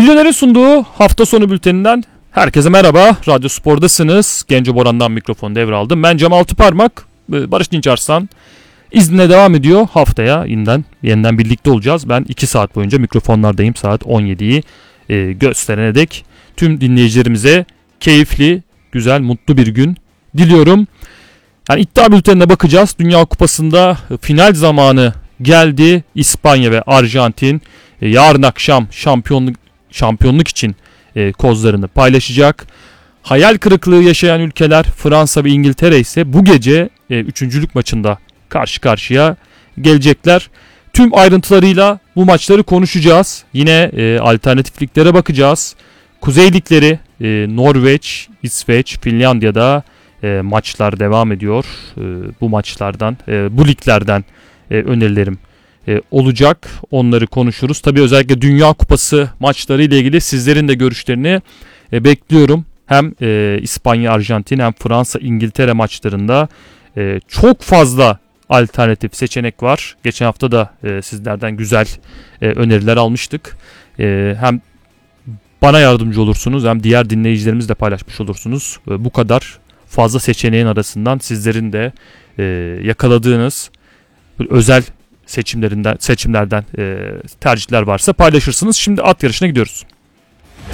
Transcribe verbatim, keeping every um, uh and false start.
Milyoner'in sunduğu hafta sonu bülteninden herkese merhaba. Radyo Spor'dasınız. Genco Boran'dan mikrofonu devraldım. Ben Cem Altıparmak, Barış Dinç Arslan. İznine devam ediyor. Haftaya yeniden, yeniden birlikte olacağız. Ben iki saat boyunca mikrofonlardayım. Saat on yediyi e, gösterene dek. Tüm dinleyicilerimize keyifli, güzel, mutlu bir gün diliyorum. Yani iddia bültenine bakacağız. Dünya Kupası'nda final zamanı geldi. İspanya ve Arjantin e, yarın akşam şampiyonluk şampiyonluk için e, kozlarını paylaşacak. Hayal kırıklığı yaşayan ülkeler Fransa ve İngiltere ise bu gece e, üçüncülük maçında karşı karşıya gelecekler. Tüm ayrıntılarıyla bu maçları konuşacağız. Yine e, alternatifliklere bakacağız. Kuzey ligleri e, Norveç, İsveç, Finlandiya'da e, maçlar devam ediyor. E, bu maçlardan, e, bu liglerden e, önerilerim e, olacak. Onları konuşuruz. Tabii özellikle Dünya Kupası maçları ile ilgili sizlerin de görüşlerini e, bekliyorum. Hem e, İspanya, Arjantin hem Fransa, İngiltere maçlarında e, çok fazla alternatif seçenek var. Geçen hafta da e, sizlerden güzel e, öneriler almıştık. E, hem bana yardımcı olursunuz hem diğer dinleyicilerimizle paylaşmış olursunuz. E, bu kadar fazla seçeneğin arasından sizlerin de e, yakaladığınız özel seçimlerinden seçimlerden e, tercihler varsa paylaşırsınız. Şimdi at yarışına gidiyoruz.